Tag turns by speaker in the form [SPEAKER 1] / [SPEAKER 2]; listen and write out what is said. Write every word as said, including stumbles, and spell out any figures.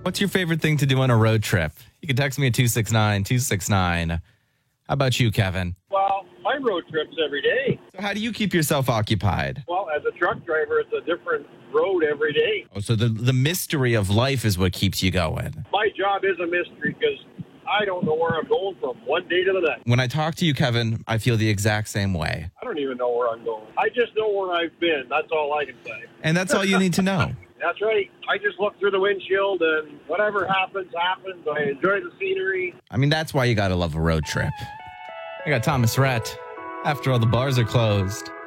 [SPEAKER 1] What's your favorite thing to do on a road trip? You can text me at two six nine, two six nine. How about you, Kevin?
[SPEAKER 2] Well, I road trips every day.
[SPEAKER 1] So how do you keep yourself occupied?
[SPEAKER 2] Well, as a truck driver, it's a different road every day.
[SPEAKER 1] Oh, so the, the mystery of life is what keeps you going.
[SPEAKER 2] My job is a mystery because I don't know where I'm going from one day to the next.
[SPEAKER 1] When I talk to you, Kevin, I feel the exact same way.
[SPEAKER 2] I don't even know where I'm going. I just know where I've been. That's all I can say.
[SPEAKER 1] And that's all you need to know.
[SPEAKER 2] That's right. I just look through the windshield and whatever happens, happens. I enjoy the scenery.
[SPEAKER 1] I mean, that's why you got to love a road trip. I got Thomas Rhett. After all the bars are closed.